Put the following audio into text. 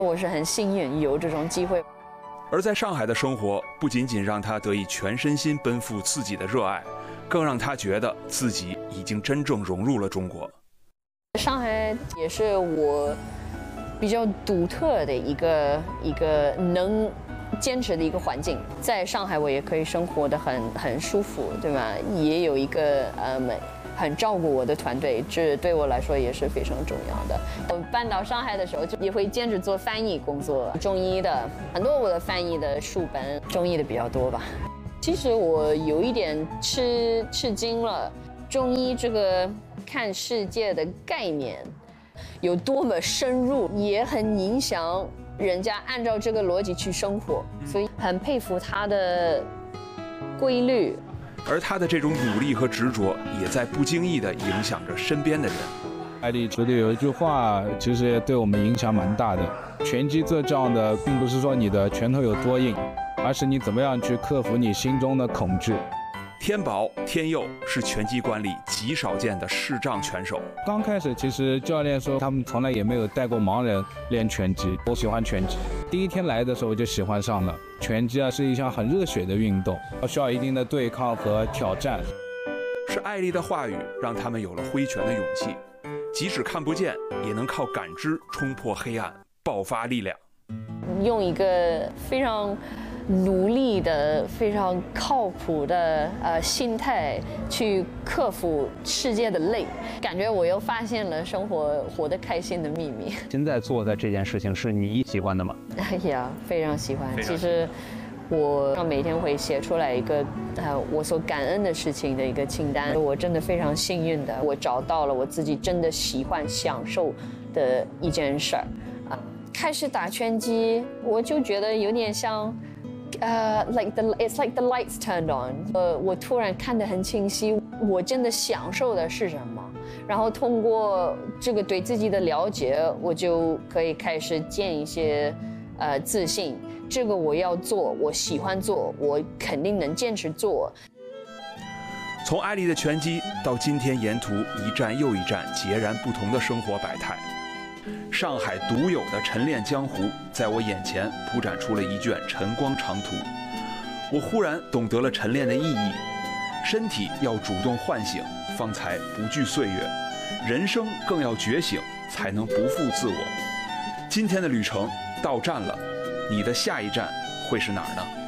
我是很幸运有这种机会。 而在上海的生活，不仅仅让他得以全身心奔赴自己的热爱，更让他觉得自己已经真正融入了中国。 上海也是我比较独特的一个能坚持的一个环境，在上海我也可以生活得很舒服，对吧？也有一个很照顾我的团队，这对我来说也是非常重要的。我搬到上海的时候，就也会兼职做翻译工作，中医的很多我的翻译的书本，中医的比较多吧。其实我有一点吃惊了，中医这个看世界的概念有多么深入，也很影响人家按照这个逻辑去生活，所以很佩服他的规律。 而他的这种努力和执着，也在不经意地影响着身边的人。 艾丽觉得有一句话，其实也对我们影响蛮大的。拳击最重要的，并不是说你的拳头有多硬，而是你怎么样去克服你心中的恐惧。 天宝、天佑是拳击馆里极少见的视障拳手。 刚开始，其实教练说他们从来也没有带过盲人练拳击。我喜欢拳击，第一天来的时候我就喜欢上了。拳击是一项很热血的运动，需要一定的对抗和挑战。 是艾丽的话语让他们有了挥拳的勇气，即使看不见，也能靠感知冲破黑暗，爆发力量。 用一个非常努力的、非常靠谱的心态去克服世界的累，感觉我又发现了生活活得开心的秘密。 现在做的这件事情是你喜欢的吗？ 呀，非常喜欢。其实我每天会写出来一个我所感恩的事情的一个清单。我真的非常幸运的，我找到了我自己真的喜欢、享受的一件事儿。开始打拳击，我就觉得有点像。it's like the lights turned on。我突然看得很清晰，我真的享受的是什么。然后通过这个对自己的了解，我就可以开始建一些自信。这个我要做，我喜欢做，我肯定能坚持做。 从艾丽的拳击到今天沿途一站又一站截然不同的生活百态。上海独有的晨练江湖，在我眼前铺展出了一卷晨光长图。我忽然懂得了晨练的意义，身体要主动唤醒，方才不惧岁月；人生更要觉醒，才能不负自我。今天的旅程到站了，你的下一站会是哪儿呢？